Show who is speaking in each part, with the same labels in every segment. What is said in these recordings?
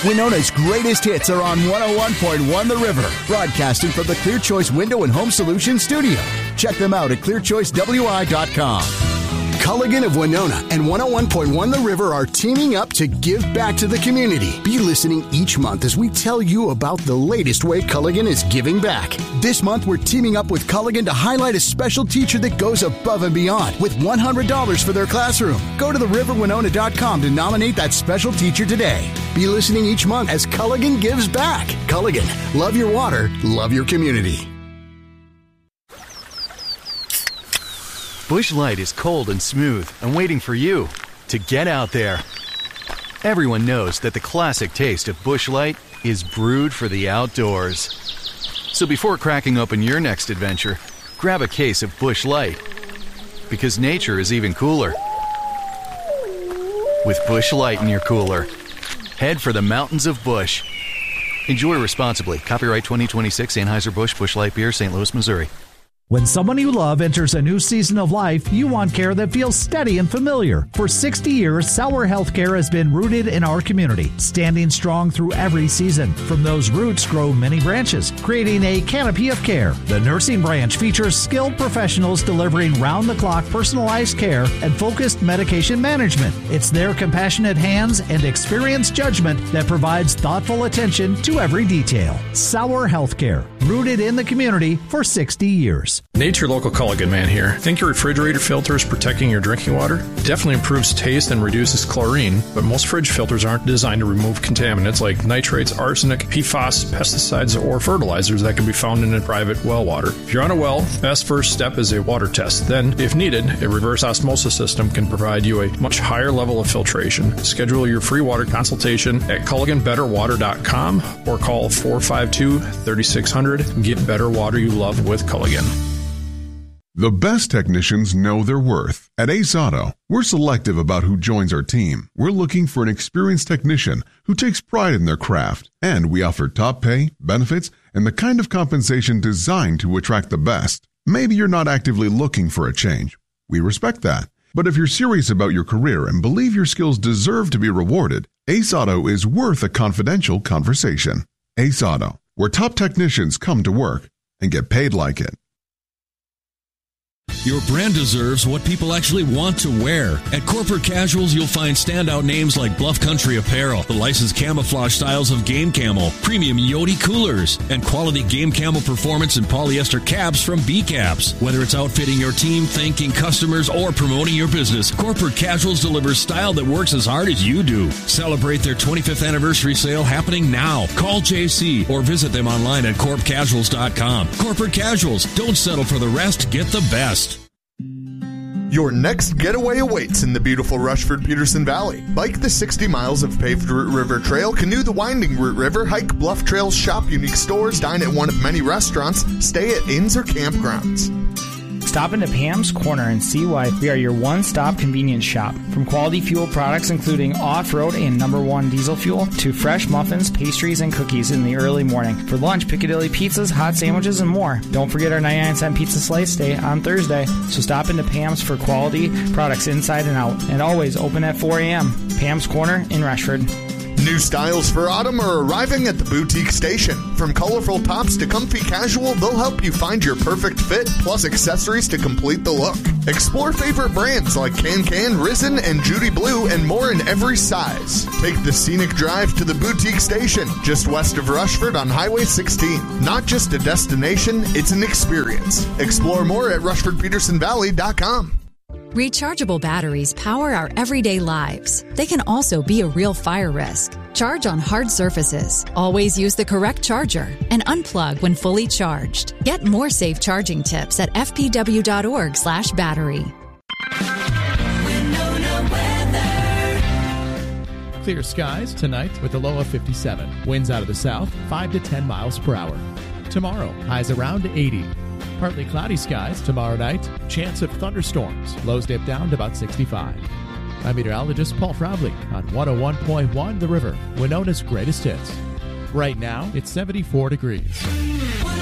Speaker 1: Winona's greatest hits are on 101.1 The River, broadcasting from the Clear Choice Window and Home Solutions studio. Check them out at clearchoicewi.com. Culligan of Winona and 101.1 The River are teaming up to give back to the community. Be listening each month as we tell you about the latest way Culligan is giving back. This month, we're teaming up with Culligan to highlight a special teacher that goes above and beyond with $100 for their classroom. Go to theriverwinona.com to nominate that special teacher today. Be listening each month as Culligan gives back. Culligan, love your water, love your community.
Speaker 2: Busch Light is cold and smooth and waiting for you to get out there. Everyone knows that the classic taste of Busch Light is brewed for the outdoors. So before cracking open your next adventure, grab a case of Busch Light. Because nature is even cooler. With Busch Light in your cooler, head for the mountains of Busch. Enjoy responsibly. Copyright 2026 Anheuser-Busch Busch Light Beer, St. Louis, Missouri.
Speaker 3: When someone you love enters a new season of life, you want care that feels steady and familiar. For 60 years, Sauer Healthcare has been rooted in our community, standing strong through every season. From those roots grow many branches, creating a canopy of care. The nursing branch features skilled professionals delivering round-the-clock personalized care and focused medication management. It's their compassionate hands and experienced judgment that provides thoughtful attention to every detail. Sauer Healthcare, rooted in the community for 60 years.
Speaker 4: Nate, your local Culligan man here. Think your refrigerator filter is protecting your drinking water? It definitely improves taste and reduces chlorine, but most fridge filters aren't designed to remove contaminants like nitrates, arsenic, PFAS, pesticides, or fertilizers that can be found in private well water. If you're on a well, the best first step is a water test. Then, if needed, a reverse osmosis system can provide you a much higher level of filtration. Schedule your free water consultation at CulliganBetterWater.com or call 452-3600. Get better water you love with Culligan.
Speaker 5: The best technicians know their worth. At Ace Auto, we're selective about who joins our team. We're looking for an experienced technician who takes pride in their craft. And we offer top pay, benefits, and the kind of compensation designed to attract the best. Maybe you're not actively looking for a change. We respect that. But if you're serious about your career and believe your skills deserve to be rewarded, Ace Auto is worth a confidential conversation. Ace Auto, where top technicians come to work and get paid like it.
Speaker 6: Your brand deserves what people actually want to wear. At Corporate Casuals, you'll find standout names like Bluff Country Apparel, the licensed camouflage styles of Game Camo, premium Yodi coolers, and quality Game Camo performance and polyester caps from B-Caps. Whether it's outfitting your team, thanking customers, or promoting your business, Corporate Casuals delivers style that works as hard as you do. Celebrate their 25th anniversary sale happening now. Call JC or visit them online at corpcasuals.com. Corporate Casuals. Don't settle for the rest. Get the best.
Speaker 7: Your next getaway awaits in the beautiful Rushford-Peterson Valley. Bike the 60 miles of paved Root River Trail, canoe the winding Root River, hike Bluff Trails, shop unique stores, dine at one of many restaurants, stay at inns or campgrounds.
Speaker 8: Stop into Pam's Corner and see why we are your one-stop convenience shop. From quality fuel products including off-road and #1 diesel fuel to fresh muffins, pastries, and cookies in the early morning. For lunch, Piccadilly pizzas, hot sandwiches, and more. Don't forget our 99-cent pizza slice day on Thursday. So stop into Pam's for quality products inside and out. And always open at 4 a.m. Pam's Corner in Rushford.
Speaker 7: New styles for autumn are arriving at the Boutique Station. From colorful tops to comfy casual, they'll help you find your perfect fit, plus accessories to complete the look. Explore favorite brands like Can, Risen, and Judy Blue, and more in every size. Take the scenic drive to the Boutique Station, just west of Rushford on Highway 16. Not just a destination, it's an experience. Explore more at RushfordPetersonValley.com.
Speaker 9: Rechargeable batteries power our everyday lives. They can also be a real fire risk. Charge on hard surfaces. Always use the correct charger and unplug when fully charged. Get more safe charging tips at fpw.org/battery.
Speaker 10: Clear skies tonight with a low of 57. Winds out of the south, 5 to 10 miles per hour. Tomorrow, highs around 80. Partly cloudy skies tomorrow night. Chance of thunderstorms. Lows dip down to about 65. I'm meteorologist Paul Frobley on 101.1 The River, Winona's greatest hits. Right now, it's 74 degrees.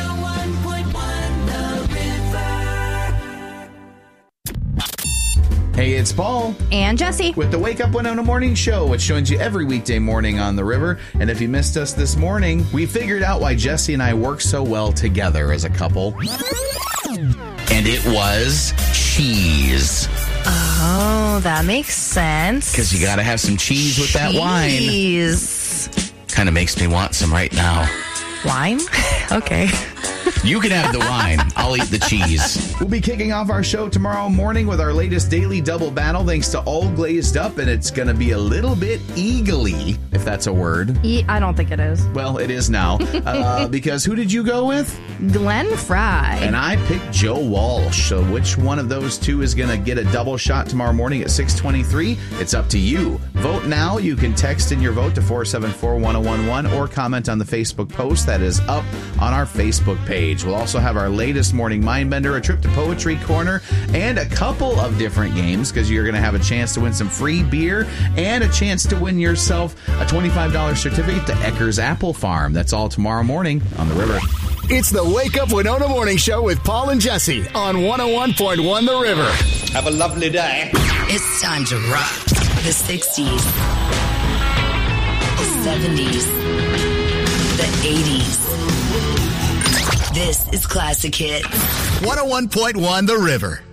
Speaker 11: 101.1 The River. Hey, it's Paul.
Speaker 12: And Jesse.
Speaker 11: With the Wake Up Winona Morning Show, which joins you every weekday morning on the river. And if you missed us this morning, we figured out why Jesse and I work so well together as a couple. And it was cheese.
Speaker 12: Oh, that makes sense.
Speaker 11: Because you got to have some cheese with that wine.
Speaker 12: Cheese.
Speaker 11: Kind of makes me want some right now.
Speaker 12: Wine? Okay.
Speaker 11: You can have the wine. I'll eat the cheese. We'll be kicking off our show tomorrow morning with our latest daily double battle, thanks to All Glazed Up, and it's going to be a little bit eagly, if that's a word.
Speaker 12: I don't think it is.
Speaker 11: Well, it is now. Because who did you go with?
Speaker 12: Glenn Fry.
Speaker 11: And I picked Joe Walsh. So which one of those two is going to get a double shot tomorrow morning at 6:23? It's up to you. Vote now. You can text in your vote to 474-1011 or comment on the Facebook post that is up on our Facebook page. We'll also have our latest morning Mindbender, a trip to Poetry Corner, and a couple of different games because you're going to have a chance to win some free beer and a chance to win yourself a $25 certificate to Ecker's Apple Farm. That's all tomorrow morning on the river.
Speaker 1: It's the Wake Up Winona Morning Show with Paul and Jesse on 101.1 The River.
Speaker 13: Have a lovely day.
Speaker 14: It's time to rock the 60s, the 70s, the 80s. This is Classic Hits.
Speaker 1: 101.1 The River.